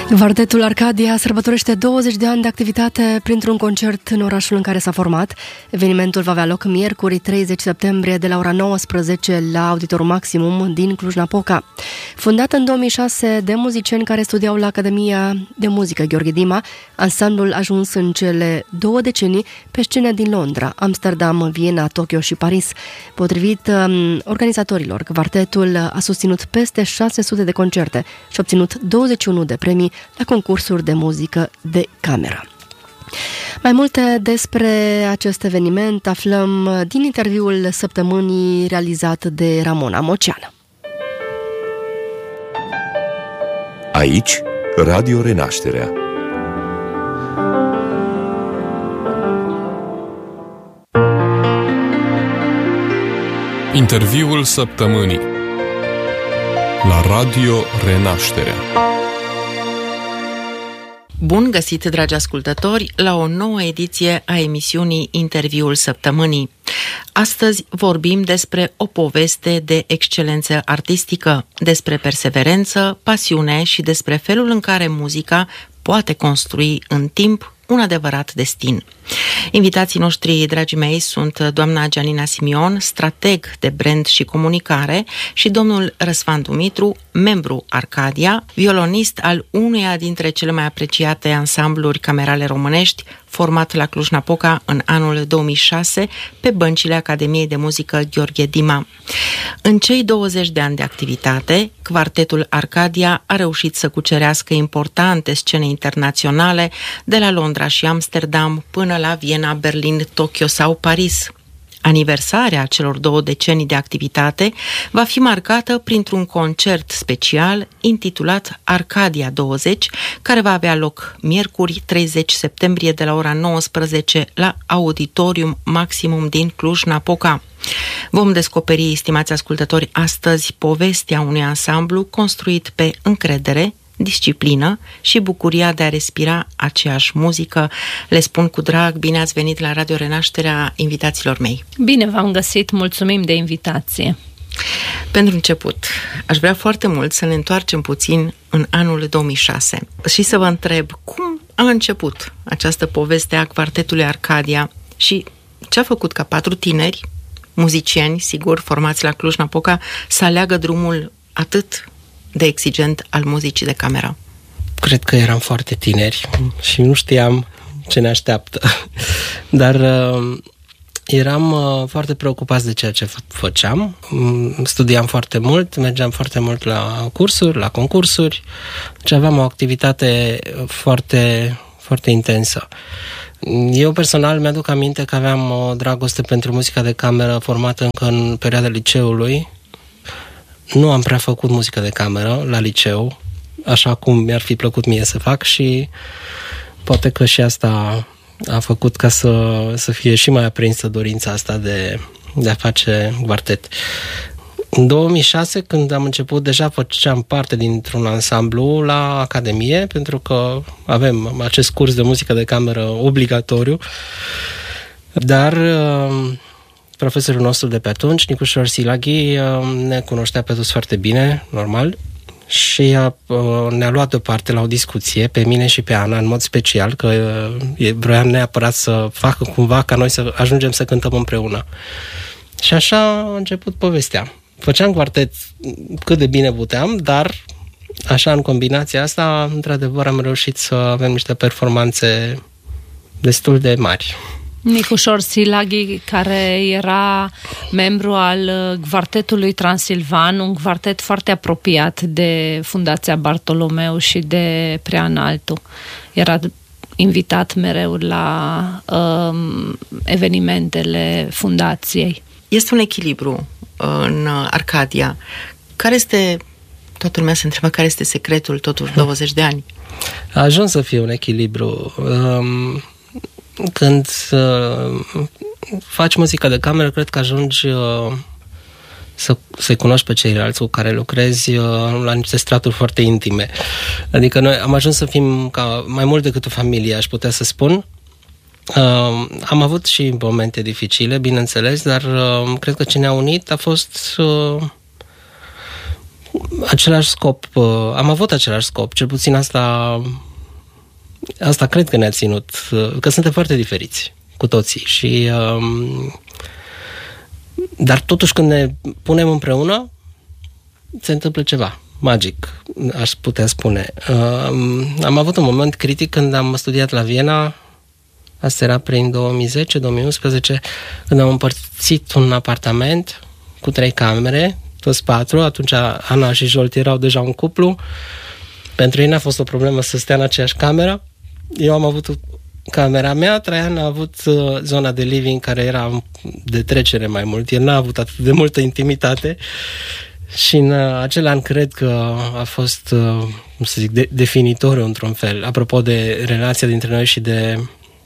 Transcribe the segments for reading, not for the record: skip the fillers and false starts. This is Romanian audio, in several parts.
Quartetul Arcadia sărbătorește 20 de ani de activitate printr-un concert în orașul în care s-a format. Evenimentul va avea loc miercuri 30 septembrie de la ora 19 la Auditorul Maximum din Cluj-Napoca. Fondat în 2006 de muzicieni care studiau la Academia de Muzică Gheorghe Dima, ansamblul a ajuns în cele 2 decenii pe scene din Londra, Amsterdam, Viena, Tokyo și Paris. Potrivit organizatorilor, quartetul a susținut peste 600 de concerte și a obținut 21 de premii la concursuri de muzică de cameră. Mai multe despre acest eveniment aflăm din interviul săptămânii realizat de Ramona Moceană. Aici, Radio Renașterea. Interviul săptămânii la Radio Renașterea. Bun găsit, dragi ascultători, la o nouă ediție a emisiunii Interviul Săptămânii. Astăzi vorbim despre o poveste de excelență artistică, despre perseverență, pasiune și despre felul în care muzica poate construi în timp un adevărat destin. Invitații noștri, dragii mei, sunt doamna Gianina Simion, strateg de brand și comunicare, și domnul Răzvan Dumitru, membru Arcadia, violonist al unuia dintre cele mai apreciate ansambluri camerale românești, format la Cluj-Napoca în anul 2006 pe băncile Academiei de Muzică Gheorghe Dima. În cei 20 de ani de activitate, Quartetul Arcadia a reușit să cucerească importante scene internaționale, de la Londra și Amsterdam până la Viena, Berlin, Tokyo sau Paris. Aniversarea celor 2 decenii de activitate va fi marcată printr-un concert special intitulat Arcadia 20, care va avea loc miercuri 30 septembrie de la ora 19 la Auditorium Maximum din Cluj-Napoca. Vom descoperi, stimați ascultători, astăzi povestea unui ansamblu construit pe încredere, disciplină și bucuria de a respira aceeași muzică. Le spun cu drag, bine ați venit la Radio Renașterea, invitaților mei. Bine v-am găsit, mulțumim de invitație. Pentru început, aș vrea foarte mult să ne întoarcem puțin în anul 2006 și să vă întreb cum a început această poveste a Quartetului Arcadia și ce a făcut ca 4 tineri, muzicieni, sigur, formați la Cluj-Napoca, să aleagă drumul atât de exigent al muzicii de cameră. Cred că eram foarte tineri și nu știam ce ne așteaptă, dar eram foarte preocupați de ceea ce făceam. Studiam foarte mult, mergeam foarte mult la cursuri, la concursuri, deci aveam o activitate foarte, foarte intensă. Eu personal mi-aduc aminte că aveam o dragoste pentru muzica de cameră formată încă în perioada liceului. Nu am prea făcut muzică de cameră la liceu, așa cum mi-ar fi plăcut mie să fac, și poate că și asta a făcut ca să fie și mai aprinsă dorința asta de a face quartet. În 2006, când am început, deja făceam parte dintr-un ansamblu la Academie, pentru că avem acest curs de muzică de cameră obligatoriu, dar profesorul nostru de pe atunci, Nicușor Silaghi, ne cunoștea pe toți foarte bine, normal, și ne-a luat deoparte la o discuție, pe mine și pe Ana, în mod special, că vroiam neapărat să facă cumva ca noi să ajungem să cântăm împreună. Și așa a început povestea. Făceam quartet cât de bine puteam, dar așa, în combinația asta, într-adevăr, am reușit să avem niște performanțe destul de mari. Nicușor Silaghi, care era membru al Quartetului Transilvan, un quartet foarte apropiat de Fundația Bartolomeu și de Preanaltu. Era invitat mereu la evenimentele fundației. Este un echilibru în Arcadia. Care este, toată lumea se întreabă, care este secretul totuși 20 de ani? A ajuns să fie un echilibru. Când faci muzică de cameră, cred că ajungi să-i cunoști pe ceilalți cu care lucrezi la niște straturi foarte intime. Adică noi am ajuns să fim mai mult decât o familie, aș putea să spun. Am avut și momente dificile, bineînțeles, dar cred că ce ne-a unit a fost același scop, am avut același scop, cel puțin asta cred că ne-a ținut, că suntem foarte diferiți cu toții și dar totuși când ne punem împreună se întâmplă ceva magic, aș putea spune. Am avut un moment critic când am studiat la Viena, asta era prin 2010-2011, când am împărțit un apartament cu 3 camere, toți 4, atunci Ana și Jolt erau deja un cuplu. Pentru ei n-a fost o problemă să stea în aceeași cameră. Eu am avut camera mea, Traian a avut zona de living care era de trecere mai mult. El n-a avut atât de multă intimitate și în acel an cred că a fost, cum să zic, definitoriu într-un fel. Apropo de relația dintre noi și de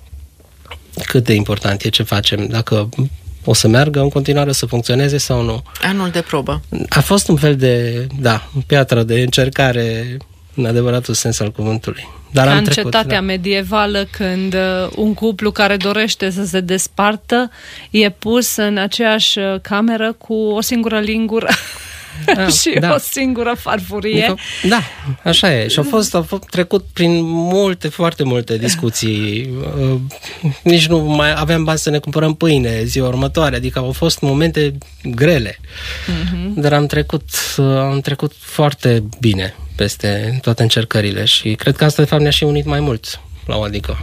cât de important e ce facem, dacă o să meargă în continuare, să funcționeze sau nu. Anul de probă. A fost un fel de, piatră de încercare în adevăratul sens al cuvântului. Dar ca am în trecut, cetatea medievală, când un cuplu care dorește să se despartă e pus în aceeași cameră cu o singură lingură și o singură farfurie. Da, așa e. Și au fost trecut prin foarte multe discuții. Nici nu mai aveam bani să ne cumpărăm pâine ziua următoare, adică au fost momente grele. Dar am trecut foarte bine peste toate încercările și cred că asta de fapt ne-a și unit mai mult la o adică.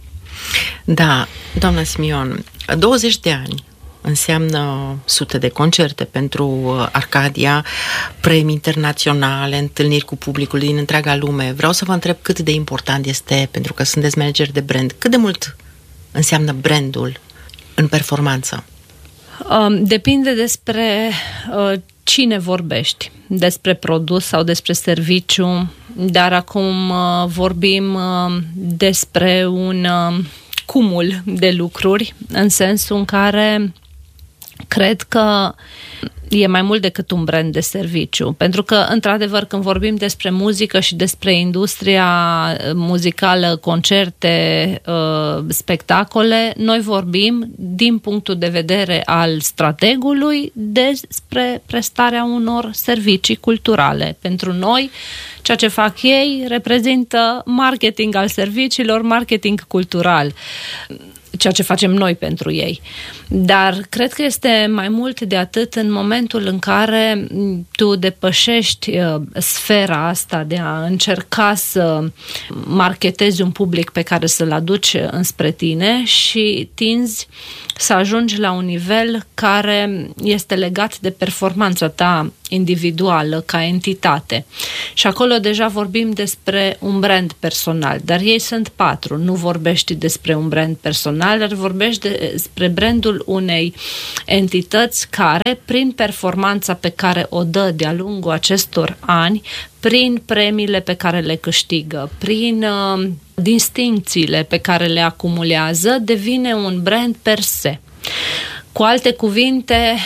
Da, doamna Simion, 20 de ani înseamnă sute de concerte pentru Arcadia, premii internaționale, întâlniri cu publicul din întreaga lume. Vreau să vă întreb cât de important este, pentru că sunteți manager de brand, cât de mult înseamnă brandul în performanță? Depinde despre cine vorbești, despre produs sau despre serviciu, dar acum vorbim despre un cumul de lucruri, în sensul în care cred că e mai mult decât un brand de serviciu. Pentru că, într-adevăr, când vorbim despre muzică și despre industria muzicală, concerte, spectacole, noi vorbim din punctul de vedere al strategului despre prestarea unor servicii culturale. Pentru noi, ceea ce fac ei reprezintă marketing al serviciilor, marketing cultural, ceea ce facem noi pentru ei. Dar cred că este mai mult de atât în momentul în care tu depășești sfera asta de a încerca să marketezi un public pe care să-l aduci înspre tine și tinzi să ajungi la un nivel care este legat de performanța ta individuală, ca entitate. Și acolo deja vorbim despre un brand personal, dar ei sunt 4. Nu vorbești despre un brand personal, dar vorbești despre brandul unei entități care, prin performanța pe care o dă de-a lungul acestor ani, prin premiile pe care le câștigă, prin distincțiile pe care le acumulează, devine un brand per se. Cu alte cuvinte,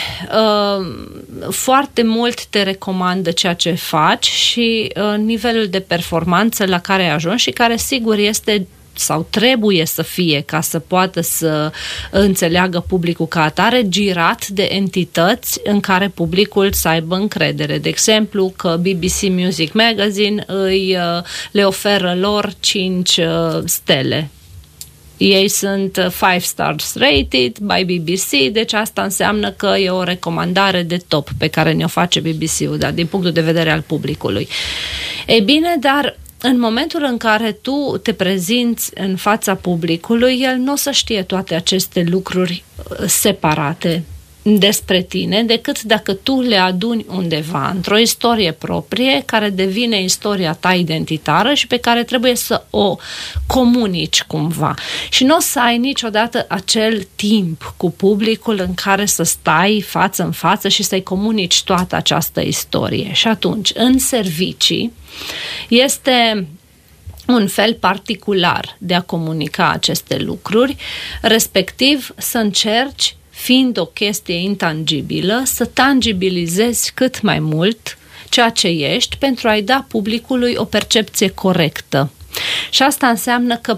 foarte mult te recomandă ceea ce faci și nivelul de performanță la care ai ajuns și care sigur este sau trebuie să fie, ca să poată să înțeleagă publicul ca atare, girat de entități în care publicul să aibă încredere. De exemplu, că BBC Music Magazine le oferă lor 5 stele. Ei sunt 5 stars rated by BBC, deci asta înseamnă că e o recomandare de top pe care ne-o face BBC-ul, da, din punctul de vedere al publicului. Ei bine, dar în momentul în care tu te prezinți în fața publicului, el nu o să știe toate aceste lucruri separate despre tine, decât dacă tu le aduni undeva, într-o istorie proprie, care devine istoria ta identitară și pe care trebuie să o comunici cumva. Și nu o să ai niciodată acel timp cu publicul în care să stai față în față și să-i comunici toată această istorie. Și atunci, în servicii, este un fel particular de a comunica aceste lucruri, respectiv să încerci, fiind o chestie intangibilă, să tangibilizezi cât mai mult ceea ce ești pentru a-i da publicului o percepție corectă. Și asta înseamnă că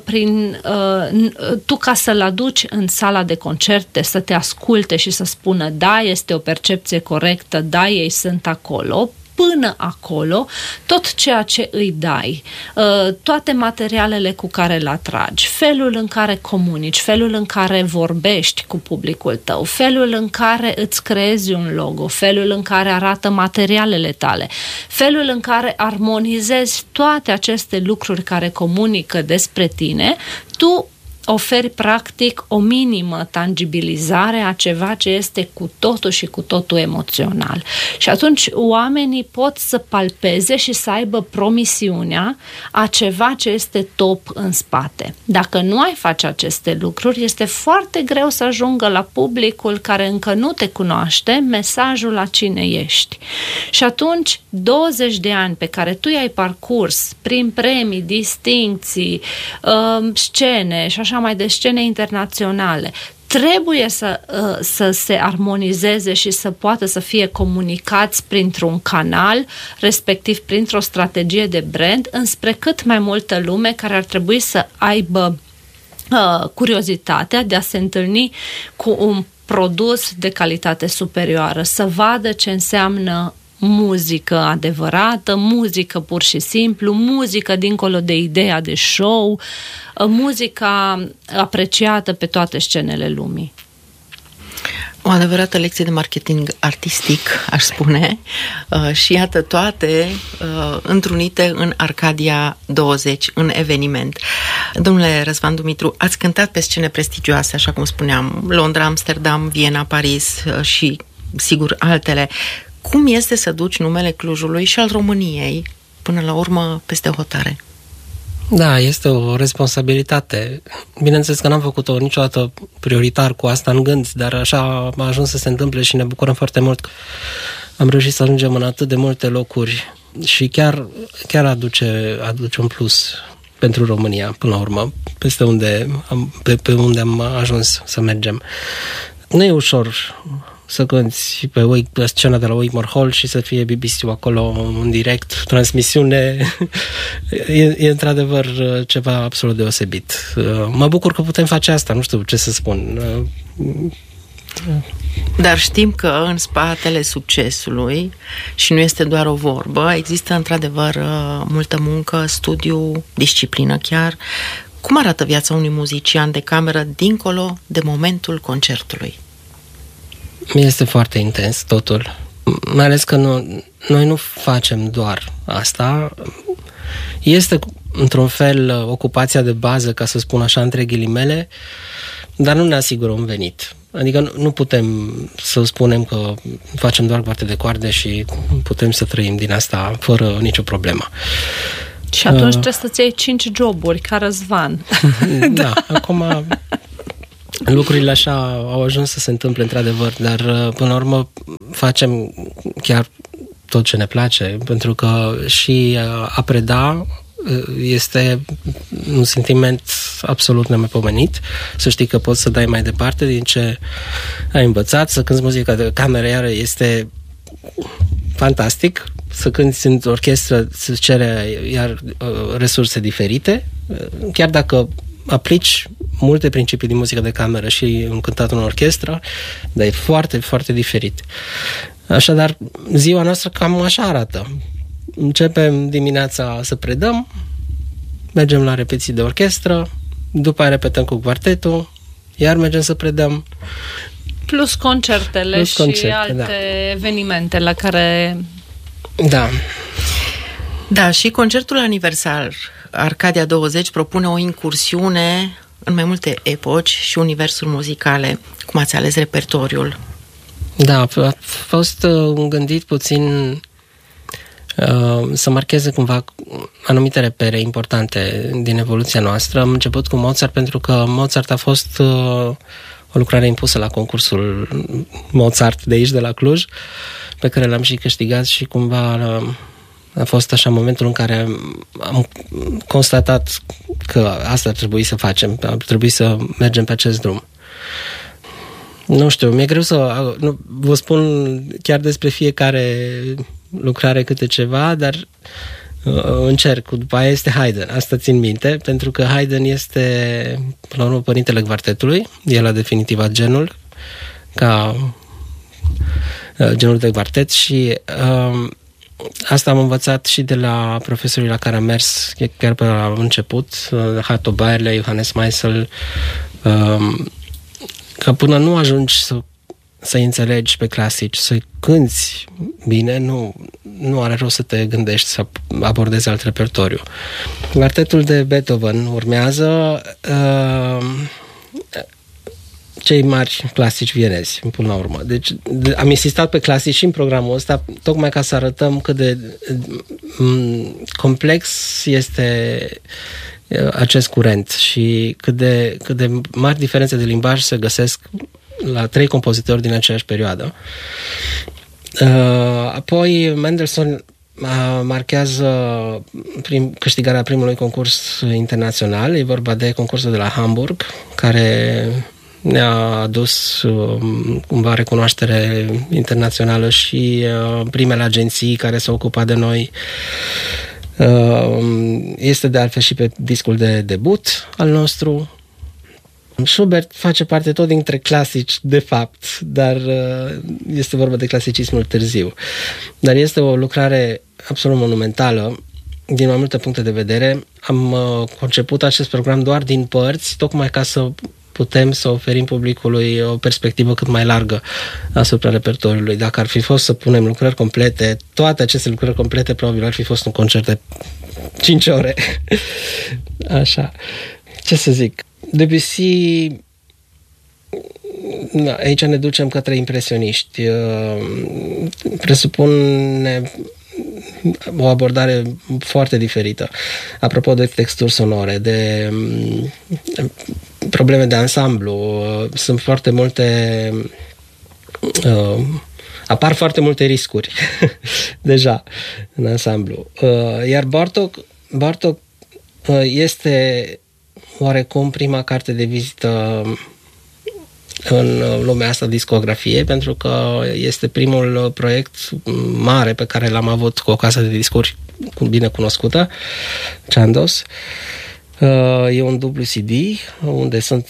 tu, ca să-l aduci în sala de concerte, să te asculte și să spună da, este o percepție corectă, da, ei sunt acolo, până acolo, tot ceea ce îi dai, toate materialele cu care îl atragi, felul în care comunici, felul în care vorbești cu publicul tău, felul în care îți creezi un logo, felul în care arată materialele tale, felul în care armonizezi toate aceste lucruri care comunică despre tine, tu oferi practic o minimă tangibilizare a ceva ce este cu totul și cu totul emoțional. Și atunci oamenii pot să palpeze și să aibă promisiunea a ceva ce este top în spate. Dacă nu ai face aceste lucruri, este foarte greu să ajungă la publicul care încă nu te cunoaște mesajul la cine ești. Și atunci 20 de ani pe care tu i-ai parcurs prin premii, distincții, scene și așa mai de scene internaționale, trebuie să se armonizeze și să poată să fie comunicați printr-un canal, respectiv printr-o strategie de brand, înspre cât mai multă lume care ar trebui să aibă curiozitatea de a se întâlni cu un produs de calitate superioară, să vadă ce înseamnă muzică adevărată, muzică pur și simplu, muzică dincolo de ideea de show, muzica apreciată pe toate scenele lumii. O adevărată lecție de marketing artistic, aș spune, și iată toate întrunite în Arcadia 20, în eveniment. Domnule Răzvan Dumitru, ați cântat pe scene prestigioase, așa cum spuneam, Londra, Amsterdam, Viena, Paris și, sigur, altele. Cum este să duci numele Clujului și al României până la urmă peste hotare? Da, este o responsabilitate. Bineînțeles că n-am făcut-o niciodată prioritar cu asta în gând, dar așa a ajuns să se întâmple și ne bucurăm foarte mult. Am reușit să ajungem în atât de multe locuri și chiar aduce un plus pentru România, până la urmă, pe unde am ajuns să mergem. Nu e ușor să cânti pe scena de la Wigmore Hall și să fie BBC-ul acolo în direct, transmisiune. E într-adevăr ceva absolut deosebit. Mă bucur că putem face asta, nu știu ce să spun. Dar știm că în spatele succesului, și nu este doar o vorbă, există într-adevăr multă muncă, studiu, disciplină chiar. Cum arată viața unui muzician de cameră dincolo de momentul concertului? Este foarte intens totul. Mai ales că noi nu facem doar asta. Este într-un fel ocupația de bază, ca să spun așa, între ghilimele, dar nu ne asigură un venit. Adică nu putem să spunem că facem doar parte de coarde și putem să trăim din asta fără nicio problemă. Și atunci trebuie să-ți iei 5 joburi, ca Răzvan. Da, acum lucrurile așa au ajuns să se întâmple într-adevăr, dar până la urmă facem chiar tot ce ne place, pentru că și a preda este un sentiment absolut nemaipomenit, să știi că poți să dai mai departe din ce ai învățat, să cânti muzica de cameră iară este fantastic, să cânti în orchestră se cere iar resurse diferite, chiar dacă aplici multe principii din muzică de cameră și în cântat în orchestră, dar e foarte, foarte diferit. Așadar, ziua noastră cam așa arată. Începem dimineața să predăm, mergem la repetiții de orchestră, după aia repetăm cu quartetul, iar mergem să predăm. Plus concertele și alte evenimente la care... Da. Da, și concertul aniversar Arcadia 20 propune o incursiune în mai multe epoci și universuri muzicale. Cum ați ales repertoriul? Da, a fost gândit puțin să marcheze cumva anumite repere importante din evoluția noastră. Am început cu Mozart pentru că Mozart a fost o lucrare impusă la concursul Mozart de aici, de la Cluj, pe care l-am și câștigat și cumva a fost așa momentul în care am constatat că asta ar trebui să facem, ar trebui să mergem pe acest drum. Nu știu, mi-e greu să vă spun chiar despre fiecare lucrare câte ceva, dar încerc. După aia este Haydn, asta țin minte, pentru că Haydn este, până la urmă, părintele quartetului. El a definitivat genul ca genul de quartet și Asta am învățat și de la profesorii la care am mers chiar pe la început, Hato Bayerle, Johannes Meisel, că până nu ajungi să-i înțelegi pe clasici, să-i cânti bine, nu are rost să te gândești să abordezi alt repertoriu. Quartetul de Beethoven urmează, cei mari clasici vienezi, până la urmă. Deci am insistat pe clasici și în programul ăsta, tocmai ca să arătăm cât de complex este acest curent și cât de mari diferențe de limbaj se găsesc la 3 compozitori din aceeași perioadă. Apoi Mendelssohn marchează câștigarea primului concurs internațional. E vorba de concursul de la Hamburg, care ne-a adus cumva recunoaștere internațională și primele agenții care s-au ocupat de noi. Este de altfel și pe discul de debut al nostru. Schubert face parte tot dintre clasici, de fapt, dar este vorba de clasicismul târziu. Dar este o lucrare absolut monumentală din mai multe puncte de vedere. Am conceput acest program doar din părți, tocmai ca să putem să oferim publicului o perspectivă cât mai largă asupra repertoriului. Dacă ar fi fost să punem lucrări complete, toate aceste lucrări complete probabil ar fi fost un concert de 5 ore. Așa. Ce să zic? Debussy, aici ne ducem către impresioniști. Presupune o abordare foarte diferită. Apropo de texturi sonore, de probleme de ansamblu, sunt foarte multe apar foarte multe riscuri deja în ansamblu. Iar Bartók este oarecum prima carte de vizită în lumea asta discografie, pentru că este primul proiect mare pe care l-am avut cu o casă de discuri bine cunoscută, Chandos. E un dublu CD unde sunt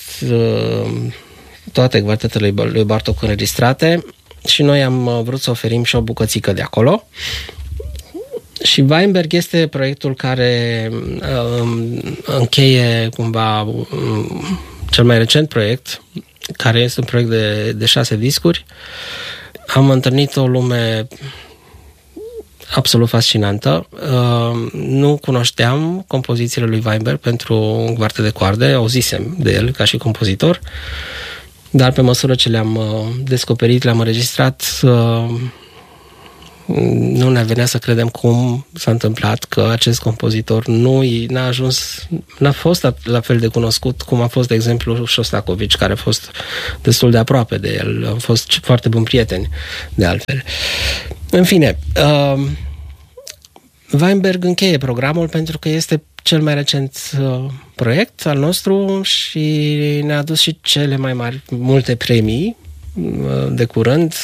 toate quartetele lui Bartók înregistrate și noi am vrut să oferim și o bucățică de acolo. Și Weinberg este proiectul care încheie cumva cel mai recent proiect, care este un proiect de 6 discuri. Am întâlnit o lume absolut fascinantă. Nu cunoșteam compozițiile lui Weinberg pentru un quartet de coarde, auzisem de el ca și compozitor, dar pe măsură ce le-am descoperit, le-am înregistrat, nu ne venea să credem cum s-a întâmplat că acest compozitor n-a fost la fel de cunoscut cum a fost, de exemplu, Shostakovich, care a fost destul de aproape de el, au fost foarte buni prieteni, de altfel. În fine, Weinberg încheie programul pentru că este cel mai recent proiect al nostru și ne-a adus și cele mai multe premii de curând.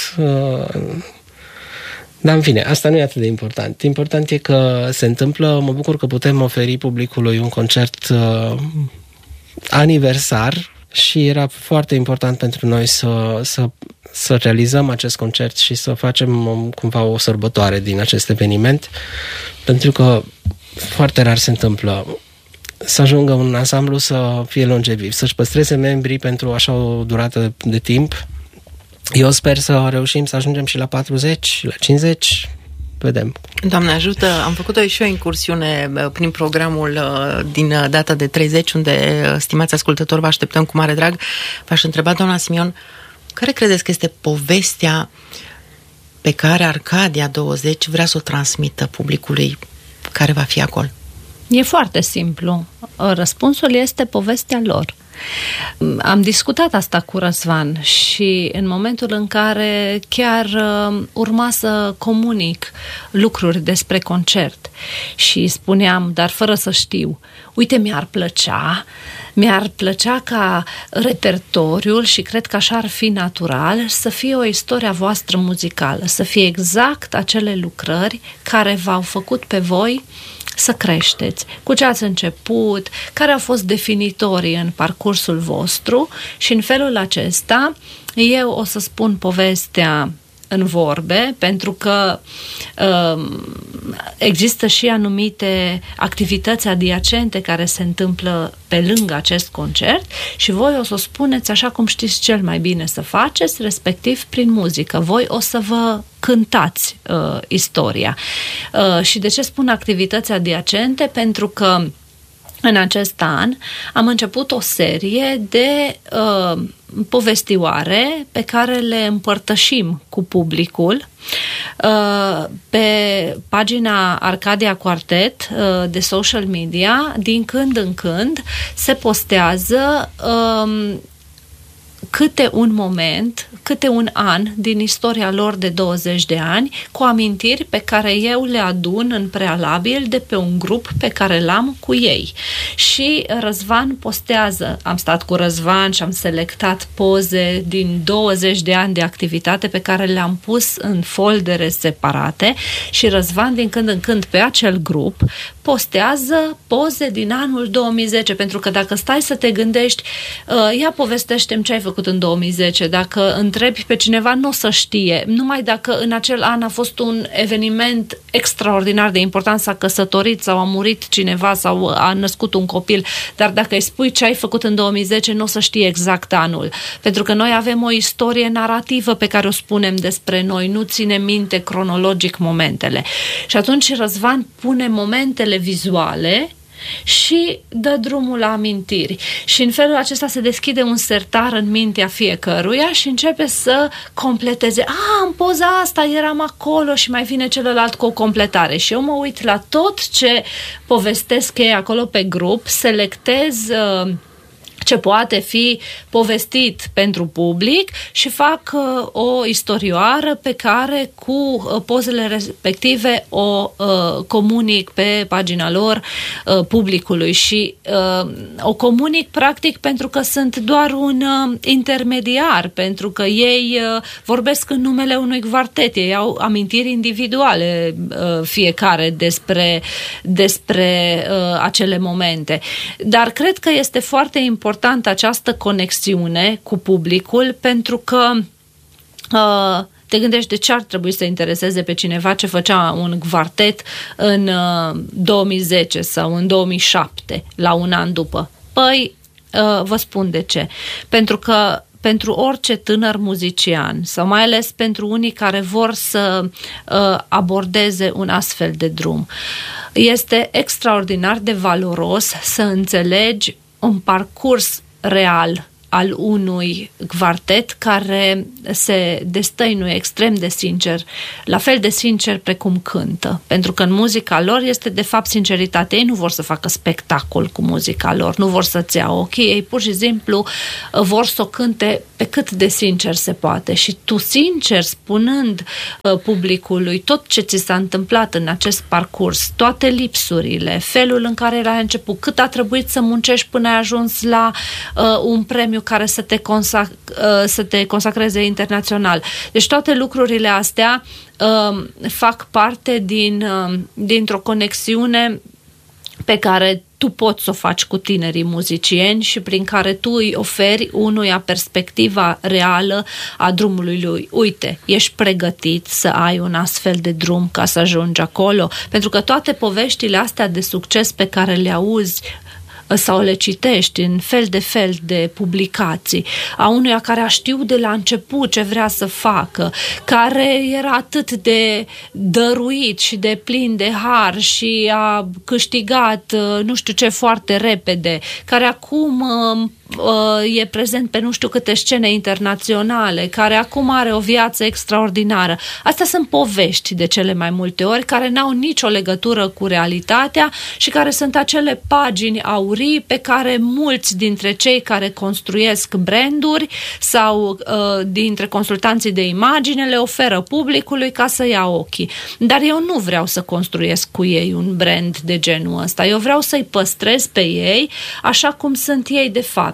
Dar, în fine, asta nu e atât de important. Important e că se întâmplă, mă bucur că putem oferi publicului un concert aniversar și era foarte important pentru noi să realizăm acest concert și să facem cumva o sărbătoare din acest eveniment, pentru că foarte rar se întâmplă să ajungă un ansamblu să fie longeviv, să-și păstreze membrii pentru așa o durată de timp. Eu sper să reușim să ajungem și la 40, la 50, vedem. Doamne ajută, am făcut și o incursiune prin programul din data de 30, unde, stimați ascultători, vă așteptăm cu mare drag. V-aș întreba, doamna Simion, care credeți că este povestea pe care Arcadia 20 vrea să o transmită publicului care va fi acolo? E foarte simplu. Răspunsul este povestea lor. Am discutat asta cu Răzvan și în momentul în care chiar urma să comunic lucruri despre concert și spuneam, dar fără să știu, uite, mi-ar plăcea ca repertoriul, și cred că așa ar fi natural, să fie o istoria voastră muzicală, să fie exact acele lucrări care v-au făcut pe voi să creșteți, cu ce ați început, care au fost definitorii în parcursul vostru, și în felul acesta eu o să spun povestea în vorbe, pentru că există și anumite activități adiacente care se întâmplă pe lângă acest concert și voi o să o spuneți așa cum știți cel mai bine să faceți, respectiv prin muzică. Voi o să vă cântați istoria. Și de ce spun activități adiacente? Pentru că în acest an am început o serie de povestioare pe care le împărtășim cu publicul pe pagina Arcadia Quartet de social media. Din când în când se postează câte un moment, câte un an din istoria lor de 20 de ani, cu amintiri pe care eu le adun în prealabil de pe un grup pe care l-am cu ei. Și Răzvan postează, am stat cu Răzvan și am selectat poze din 20 de ani de activitate pe care le-am pus în foldere separate și Răzvan din când în când pe acel grup postează poze din anul 2010, pentru că dacă stai să te gândești, ia povestește-mi ce ai făcut în 2010, dacă întrebi pe cineva nu o să știe, numai dacă în acel an a fost un eveniment extraordinar de important, s-a căsătorit sau a murit cineva sau a născut un copil, dar dacă îi spui ce ai făcut în 2010, nu o să știe exact anul, pentru că noi avem o istorie narrativă pe care o spunem despre noi, nu ținem minte cronologic momentele. Și atunci Răzvan pune momentele vizuale și dă drumul la amintiri. Și în felul acesta se deschide un sertar în mintea fiecăruia și începe să completeze. În poza asta eram acolo și mai vine celălalt cu o completare. Și eu mă uit la tot ce povestesc ei acolo pe grup, selectez ce poate fi povestit pentru public și fac o istorioară pe care cu pozele respective o comunic pe pagina lor publicului și o comunic practic pentru că sunt doar un intermediar, pentru că ei vorbesc în numele unui quartet, ei au amintiri individuale fiecare despre acele momente. Dar cred că este foarte important această conexiune cu publicul, pentru că te gândești de ce ar trebui să intereseze pe cineva ce făcea un quartet în 2010 sau în 2007, la un an după. Păi, vă spun de ce. Pentru că pentru orice tânăr muzician sau mai ales pentru unii care vor să abordeze un astfel de drum, este extraordinar de valoros să înțelegi un parcurs real al unui quartet care se destăinuie extrem de sincer, la fel de sincer precum cântă. Pentru că în muzica lor este de fapt sinceritate. Ei nu vor să facă spectacol cu muzica lor, nu vor să-ți ia ochii, ei pur și simplu vor să o cânte pe cât de sincer se poate. Și tu sincer, spunând publicului tot ce ți s-a întâmplat în acest parcurs, toate lipsurile, felul în care era început, cât a trebuit să muncești până ai ajuns la un premiu care să te consacreze internațional. Deci toate lucrurile astea fac parte dintr-o conexiune pe care tu poți să o faci cu tinerii muzicieni și prin care tu îi oferi unuia perspectiva reală a drumului lui. Uite, ești pregătit să ai un astfel de drum ca să ajungi acolo? Pentru că toate poveștile astea de succes pe care le auzi sau le citești în fel de publicații, a unuia care a știut de la început ce vrea să facă, care era atât de dăruit și de plin de har și a câștigat nu știu ce foarte repede, care acum e prezent pe nu știu câte scene internaționale, care acum are o viață extraordinară. Astea sunt povești de cele mai multe ori care n-au nicio legătură cu realitatea și care sunt acele pagini aurii pe care mulți dintre cei care construiesc branduri sau dintre consultanții de imagine le oferă publicului ca să ia ochii. Dar eu nu vreau să construiesc cu ei un brand de genul ăsta. Eu vreau să-i păstrez pe ei așa cum sunt ei de fapt.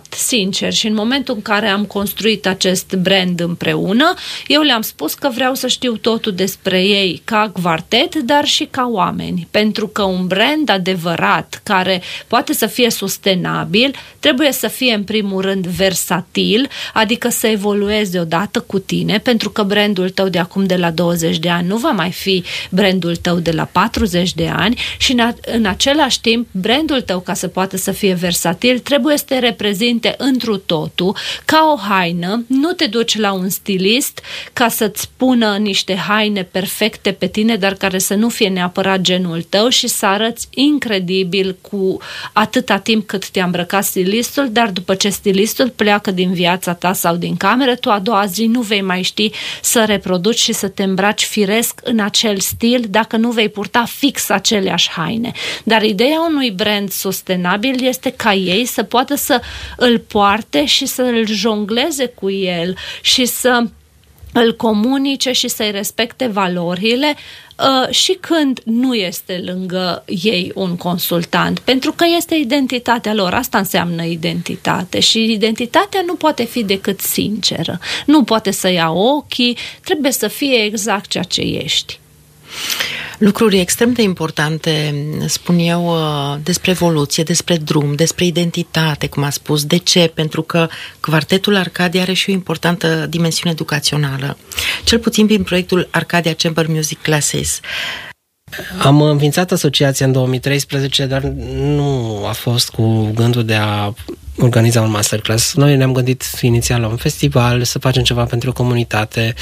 fapt, sincer, și în momentul în care am construit acest brand împreună, eu le-am spus că vreau să știu totul despre ei ca quartet, dar și ca oameni, pentru că un brand adevărat, care poate să fie sustenabil, trebuie să fie în primul rând versatil, adică să evolueze odată cu tine, pentru că brandul tău de acum de la 20 de ani nu va mai fi brandul tău de la 40 de ani și în același timp brandul tău, ca să poată să fie versatil, trebuie să te reprezinte întru totul, ca o haină. Nu te duci la un stilist ca să-ți pună niște haine perfecte pe tine, dar care să nu fie neapărat genul tău și să arăți incredibil cu atâta timp cât te-a îmbrăcat stilistul, dar după ce stilistul pleacă din viața ta sau din cameră, tu a doua zi nu vei mai ști să reproduci și să te îmbraci firesc în acel stil dacă nu vei purta fix aceleași haine. Dar ideea unui brand sustenabil este ca ei să poată să îl poarte și să îl jongleze cu el și să îl comunice și să-i respecte valorile și când nu este lângă ei un consultant, pentru că este identitatea lor. Asta înseamnă identitate și identitatea nu poate fi decât sinceră. Nu poate să ia ochii, trebuie să fie exact ceea ce ești. Lucruri extrem de importante, spun eu, despre evoluție, despre drum, despre identitate, cum a spus. De ce? Pentru că Quartetul Arcadia are și o importantă dimensiune educațională, cel puțin prin proiectul Arcadia Chamber Music Classes. Am înființat asociația în 2013, dar nu a fost cu gândul de a organiza un masterclass. Noi ne-am gândit inițial la un festival, să facem ceva pentru comunitate.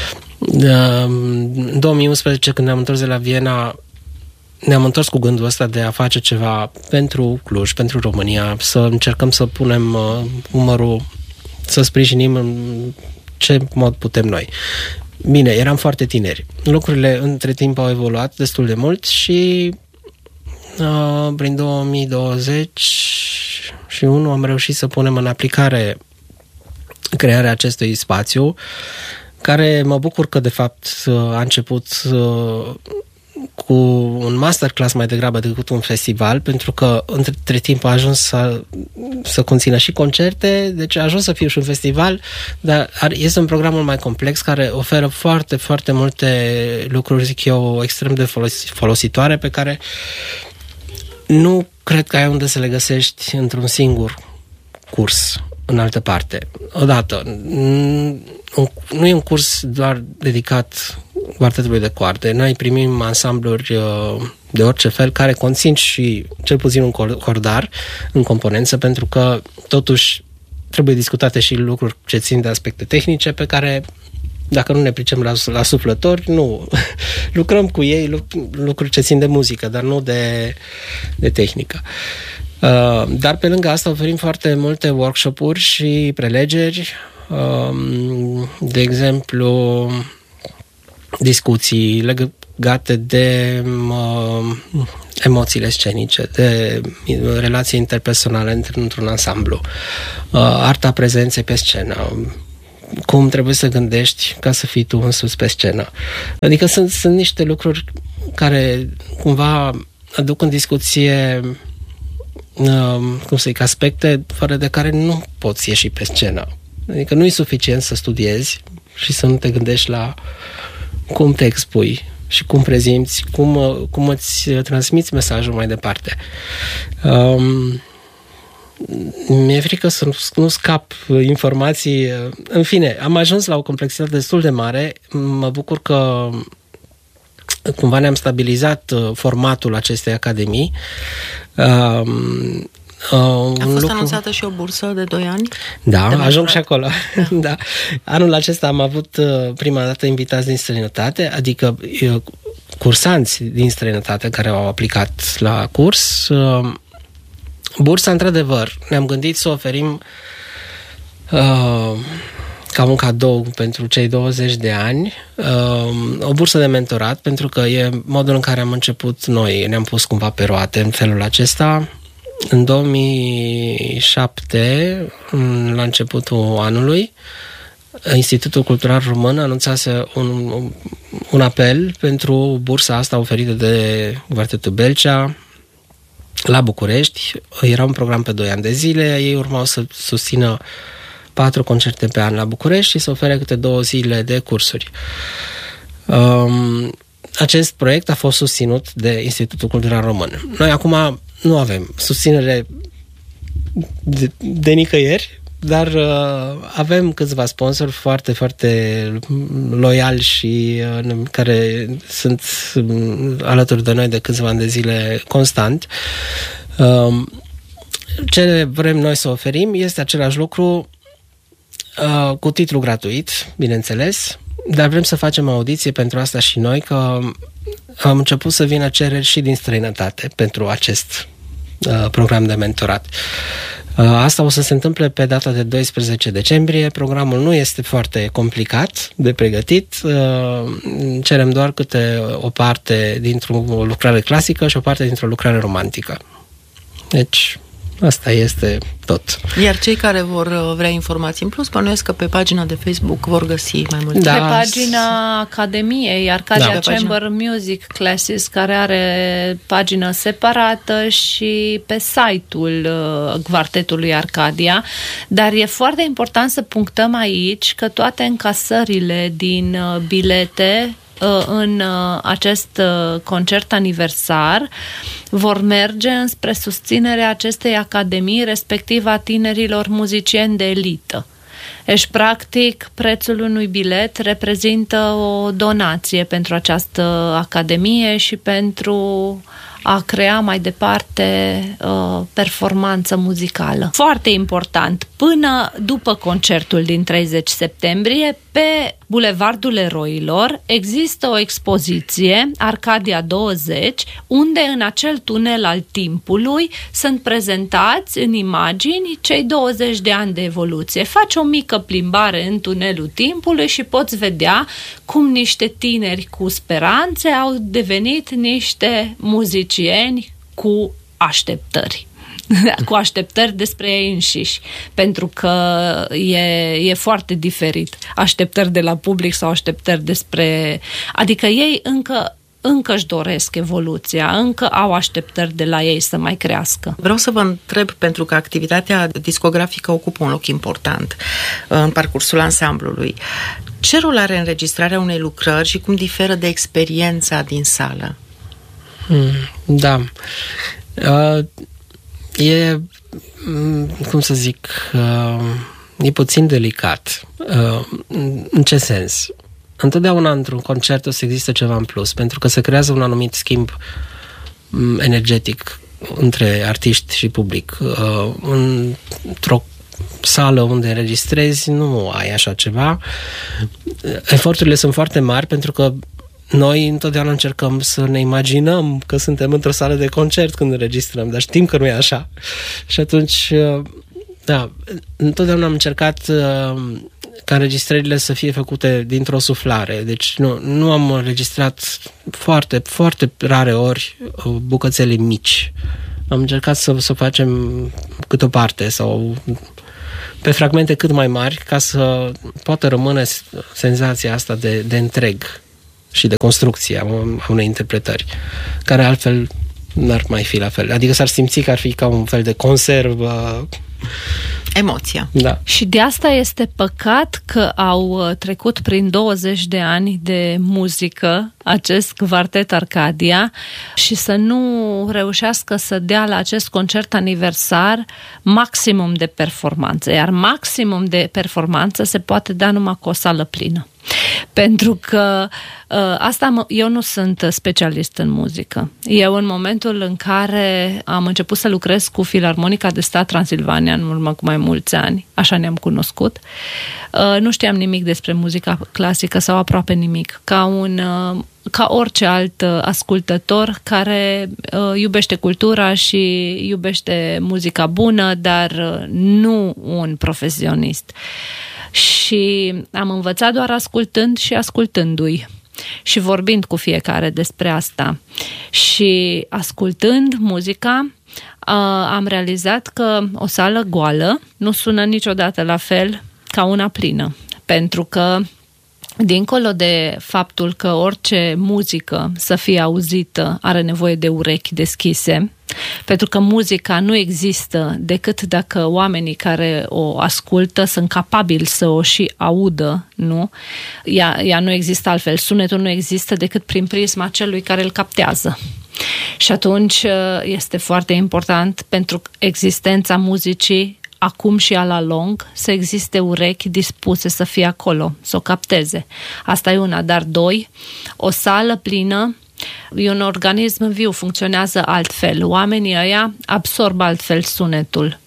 În 2011, când ne-am întors de la Viena, ne-am întors cu gândul ăsta de a face ceva pentru Cluj, pentru România, să încercăm să punem umărul, să sprijinim în ce mod putem noi. Bine, eram foarte tineri. Lucrurile între timp au evoluat destul de mult și prin 2021 am reușit să punem în aplicare crearea acestui spațiu, care mă bucur că de fapt a început cu un masterclass mai degrabă decât un festival, pentru că între timp a ajuns să conțină și concerte, deci a ajuns să fie și un festival, dar este un program mult mai complex care oferă foarte, foarte multe lucruri, zic eu, extrem de folositoare, pe care nu cred că ai unde să le găsești într-un singur curs în altă parte. Odată, nu e un curs doar dedicat quartetului de coarde. Noi primim ansambluri de orice fel care conțin și cel puțin un cordar în componență, pentru că totuși trebuie discutate și lucruri ce țin de aspecte tehnice pe care, dacă nu ne pricem la suflători, nu. Lucrăm cu ei lucruri ce țin de muzică, dar nu de tehnică. Dar pe lângă asta oferim foarte multe workshop-uri și prelegeri, de exemplu discuții legate de emoțiile scenice, de relații interpersonale într-un ansamblu, arta prezenței pe scenă, cum trebuie să gândești ca să fii tu însuți pe scenă. Adică sunt niște lucruri care cumva aduc în discuție aspecte fără de care nu poți ieși pe scenă. Adică nu e suficient să studiezi și să nu te gândești la cum te expui și cum prezinți, cum îți transmiți mesajul mai departe. Mi-e frică să nu scap informații. În fine, am ajuns la o complexitate destul de mare. Mă bucur că cumva ne-am stabilizat formatul acestei academii. A fost anunțată și o bursă de 2 ani? Da, ajung și acolo. Da. Anul acesta am avut prima dată invitați din străinătate, adică cursanți din străinătate care au aplicat la curs. Bursa, într-adevăr, ne-am gândit să oferim ca un cadou pentru cei 20 de ani, o bursă de mentorat, pentru că e modul în care am început noi, ne-am pus cumva pe roate în felul acesta. În 2007, la începutul anului, Institutul Cultural Român anunțase un apel pentru bursa asta oferită de Quartetul Belcea, la București. Era un program pe 2 ani de zile, ei urmau să susțină 4 concerte pe an la București și să ofere câte 2 zile de cursuri. Acest proiect a fost susținut de Institutul Cultural Român. Noi acum nu avem susținere de nicăieri, dar avem câțiva sponsori foarte, foarte loiali și care sunt alături de noi de câțiva ani de zile constant. Ce vrem noi să oferim este același lucru cu titlu gratuit, bineînțeles, dar vrem să facem audiție pentru asta și noi, că am început să vină cereri și din străinătate pentru acest program de mentorat. Asta o să se întâmple pe data de 12 decembrie. Programul nu este foarte complicat de pregătit. Cerem doar câte o parte dintr-o lucrare clasică și o parte dintr-o lucrare romantică. Deci, asta este tot. Iar cei care vor vrea informații în plus, bănuiesc că pe pagina de Facebook vor găsi mai multe. Pe pagina Academiei, Arcadia Chamber Music Classes, care are pagină separată, și pe site-ul Quartetului Arcadia. Dar e foarte important să punctăm aici că toate încasările din bilete în acest concert aniversar vor merge înspre susținerea acestei academii, respectiv a tinerilor muzicieni de elită. Deci, practic, prețul unui bilet reprezintă o donație pentru această academie și pentru a crea mai departe performanță muzicală. Foarte important, până după concertul din 30 septembrie, pe Bulevardul Eroilor există o expoziție, Arcadia 20, unde în acel tunel al timpului sunt prezentați în imagini cei 20 de ani de evoluție. Faci o mică plimbare în tunelul timpului și poți vedea cum niște tineri cu speranțe au devenit niște muzicieni cu așteptări. Cu așteptări despre ei înșiși, pentru că e foarte diferit așteptări de la public sau așteptări despre... Adică ei încă își doresc evoluția, încă au așteptări de la ei să mai crească. Vreau să vă întreb, pentru că activitatea discografică ocupă un loc important în parcursul ansamblului. Ce rol are înregistrarea unei lucrări și cum diferă de experiența din sală? Da. E, cum să zic, e puțin delicat. În ce sens? Întotdeauna într-un concert o să există ceva în plus, pentru că se creează un anumit schimb energetic între artiști și public. Într-o sală unde înregistrezi nu ai așa ceva. Eforturile sunt foarte mari, pentru că noi întotdeauna încercăm să ne imaginăm că suntem într-o sală de concert când înregistrăm, dar știm că nu e așa. Și atunci, da, întotdeauna am încercat ca înregistrările să fie făcute dintr-o suflare. Deci nu am înregistrat foarte, foarte rare ori bucățele mici. Am încercat să facem câte o parte sau pe fragmente cât mai mari, ca să poată rămâne senzația asta de întreg și de construcție a unei interpretări, care altfel n-ar mai fi la fel. Adică s-ar simți că ar fi ca un fel de conservă. Emoția. Da. Și de asta este păcat că au trecut prin 20 de ani de muzică acest Quartet Arcadia și să nu reușească să dea la acest concert aniversar maximum de performanță. Iar maximum de performanță se poate da numai cu o sală plină. Pentru că eu nu sunt specialist în muzică. Eu, în momentul în care am început să lucrez cu Filarmonica de Stat Transilvania, în urmă cu mai mulți ani, așa ne-am cunoscut, nu știam nimic despre muzica clasică sau aproape nimic. Ca orice alt ascultător care iubește cultura și iubește muzica bună, dar nu un profesionist. Și am învățat doar ascultând și ascultându-i și vorbind cu fiecare despre asta. Și ascultând muzica, am realizat că o sală goală nu sună niciodată la fel ca una plină. Pentru că, dincolo de faptul că orice muzică să fie auzită are nevoie de urechi deschise, Pentru că muzica nu există decât dacă oamenii care o ascultă sunt capabili să o și audă, nu? Ea nu există altfel. Sunetul nu există decât prin prisma celui care îl captează. Și atunci este foarte important pentru existența muzicii acum și la lung, să existe urechi dispuse să fie acolo, să o capteze. Asta e una, dar doi, o sală plină e un organism viu, funcționează altfel. Oamenii ăia absorb altfel sunetul.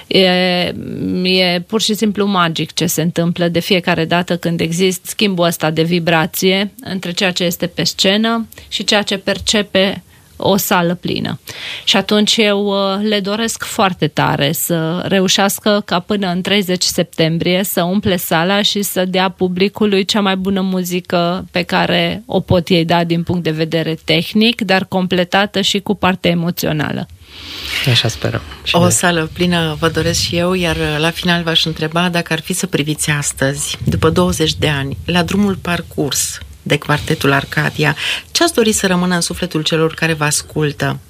E pur și simplu magic ce se întâmplă de fiecare dată când există schimbul ăsta de vibrație între ceea ce este pe scenă și ceea ce percepe o sală plină. Și atunci eu le doresc foarte tare să reușească ca până în 30 septembrie să umple sala și să dea publicului cea mai bună muzică pe care o pot ei da din punct de vedere tehnic, dar completată și cu partea emoțională. Așa sperăm. O sală plină vă doresc și eu, iar la final v-aș întreba dacă ar fi să priviți astăzi, după 20 de ani, la drumul parcurs de Quartetul Arcadia, ce ați dori să rămână în sufletul celor care vă ascultă?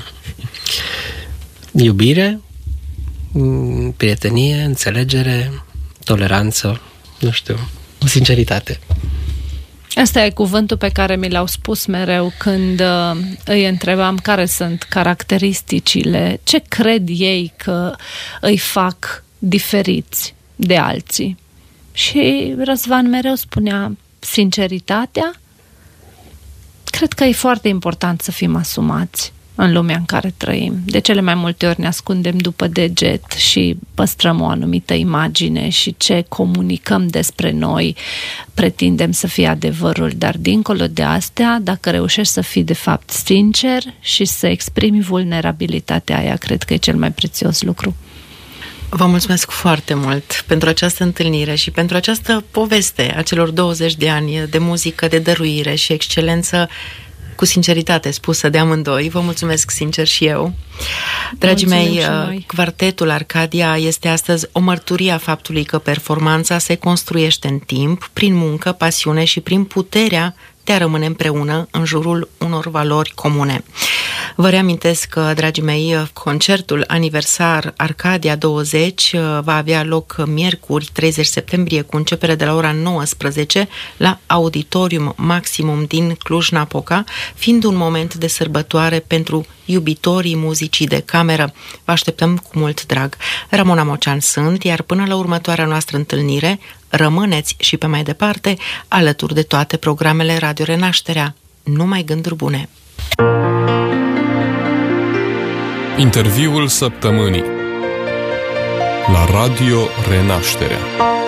Iubire, prietenie, înțelegere, toleranță, nu știu, sinceritate. Asta e cuvântul pe care mi l-au spus mereu când îi întrebam care sunt caracteristicile, ce cred ei că îi fac diferiți de alții. Și Răzvan mereu spunea sinceritatea. Cred că e foarte important să fim asumați în lumea în care trăim. De cele mai multe ori ne ascundem după deget și păstrăm o anumită imagine și ce comunicăm despre noi pretindem să fie adevărul, dar dincolo de astea, dacă reușești să fii de fapt sincer și să exprimi vulnerabilitatea aia, cred că e cel mai prețios lucru. Vă mulțumesc foarte mult pentru această întâlnire și pentru această poveste a celor 20 de ani de muzică, de dăruire și excelență, cu sinceritate spusă de amândoi. Vă mulțumesc sincer și eu. Dragii mei, Quartetul Arcadia este astăzi o mărturie a faptului că performanța se construiește în timp, prin muncă, pasiune și prin puterea de a rămâne împreună în jurul unor valori comune. Vă reamintesc, dragii mei, concertul aniversar Arcadia 20 va avea loc miercuri 30 septembrie cu începere de la ora 19 la Auditorium Maximum din Cluj-Napoca, fiind un moment de sărbătoare pentru iubitorii muzicii de cameră. Vă așteptăm cu mult drag. Ramona Mocean sunt, iar până la următoarea noastră întâlnire, rămâneți și pe mai departe alături de toate programele Radio Renașterea. Numai gânduri bune! Interviul săptămânii la Radio Renașterea.